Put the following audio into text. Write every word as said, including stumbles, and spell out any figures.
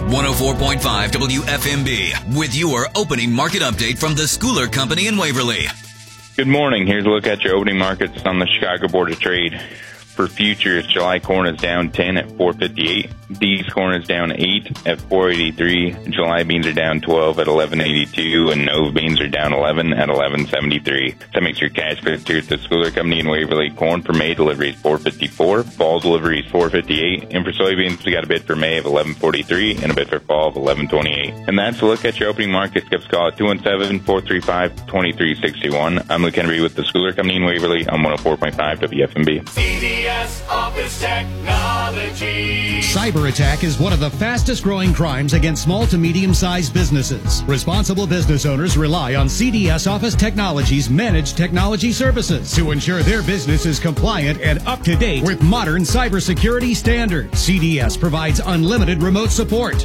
one oh four point five W F M B with your opening market update from the Schooler Company in Waverly. Good morning. Here's a look at your opening markets on the Chicago Board of Trade. For futures, July corn is down ten at four fifty-eight. D's corn is down eight at four eighty-three. July beans are down twelve at eleven eighty-two, and Nova beans are down eleven at eleven seventy-three. That makes your cash picture at the Schooler Company in Waverly. Corn for May delivery is four fifty-four. Fall delivery is four fifty-eight. And for soybeans, we got a bid for May of eleven forty-three and a bid for fall of eleven twenty-eight. And that's a look at your opening markets. Give us a call at two one seven, four three five, two three six one. I'm Luke Henry with the Schooler Company in Waverly on one oh four point five W F M B. C D S Office Technology. Cyber attack is one of the fastest growing crimes against small to medium-sized businesses. Responsible business owners rely on C D S Office Technology's managed technology services to ensure their business is compliant and up to date with modern cybersecurity standards. C D S provides unlimited remote support,